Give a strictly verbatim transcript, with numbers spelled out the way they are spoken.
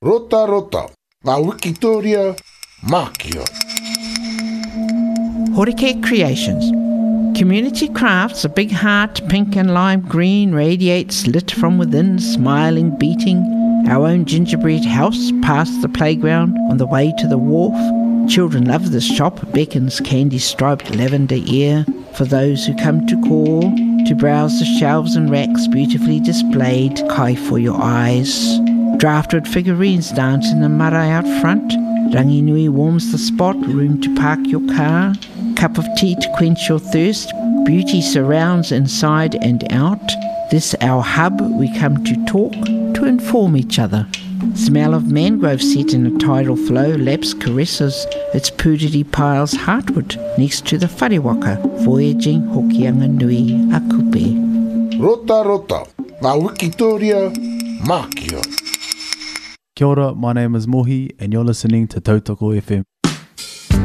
Rota rota, ngā Wikitoria, Mākia. Horike Creations. Community crafts, a big heart, pink and lime green, radiates lit from within, smiling, beating. Our own gingerbread house past the playground on the way to the wharf. Children love this shop, beckons candy-striped lavender ear for those who come to call, to browse the shelves and racks beautifully displayed, kai for your eyes. Draftwood figurines dance in the marae out front. Ranginui warms the spot, room to park your car. Cup of tea to quench your thirst. Beauty surrounds inside and out. This our hub, we come to talk, to inform each other. Smell of mangrove set in a tidal flow, laps caresses its purity piles heartward next to the wharewaka, voyaging hokianga nui a kupe. Rota rota, ngā Wikitoria, Mākia. Kia ora, my name is Mohi and you're listening to Tautoko F M.